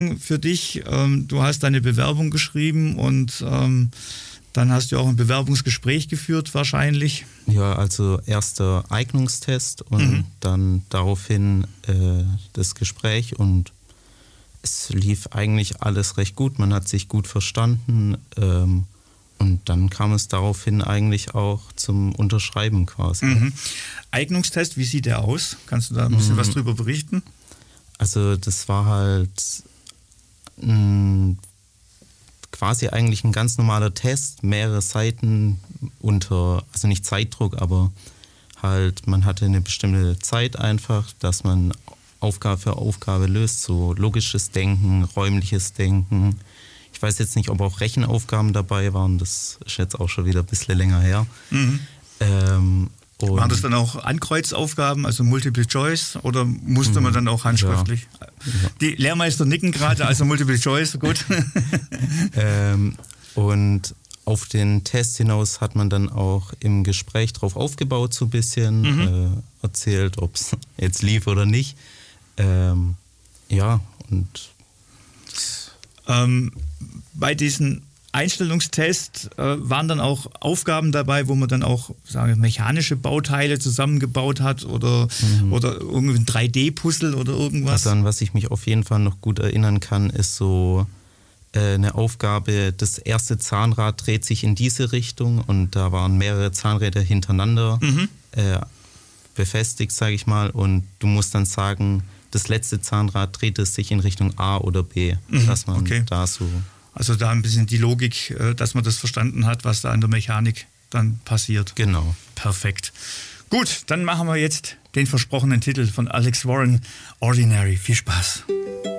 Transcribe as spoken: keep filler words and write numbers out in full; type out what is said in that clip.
für dich. Ähm, du hast deine Bewerbung geschrieben und ähm, dann hast du auch ein Bewerbungsgespräch geführt wahrscheinlich. Ja, also erster Eignungstest und mhm. dann daraufhin äh, das Gespräch und es lief eigentlich alles recht gut. Man hat sich gut verstanden ähm, und dann kam es daraufhin eigentlich auch zum Unterschreiben quasi. Mhm. Eignungstest, wie sieht der aus? Kannst du da ein bisschen mhm. was drüber berichten? Also das war halt mh, quasi eigentlich ein ganz normaler Test, mehrere Seiten unter, also nicht Zeitdruck, aber halt man hatte eine bestimmte Zeit einfach, dass man Aufgabe für Aufgabe löst, so logisches Denken, räumliches Denken. Ich weiß jetzt nicht, ob auch Rechenaufgaben dabei waren, das ist jetzt auch schon wieder ein bisschen länger her. Mhm. Ähm, Waren das dann auch Ankreuzaufgaben, also Multiple Choice, oder musste man dann auch handschriftlich? Ja. Ja. Die Lehrmeister nicken gerade, also Multiple Choice, gut. ähm, und auf den Test hinaus hat man dann auch im Gespräch drauf aufgebaut, so ein bisschen, mhm. äh, erzählt, ob es jetzt lief oder nicht. Ähm, ja, und ähm, bei diesen Einstellungstest äh, waren dann auch Aufgaben dabei, wo man dann auch sagen, mechanische Bauteile zusammengebaut hat oder, mhm. oder irgendwie ein drei D-Puzzle oder irgendwas? Also an was ich mich auf jeden Fall noch gut erinnern kann, ist so äh, eine Aufgabe, das erste Zahnrad dreht sich in diese Richtung und da waren mehrere Zahnräder hintereinander mhm. äh, befestigt, sage ich mal, und du musst dann sagen, das letzte Zahnrad dreht es sich in Richtung A oder B, mhm. dass man okay. da so... Also da ein bisschen die Logik, dass man das verstanden hat, was da an der Mechanik dann passiert. Genau. Perfekt. Gut, dann machen wir jetzt den versprochenen Titel von Alex Warren, Ordinary. Viel Spaß.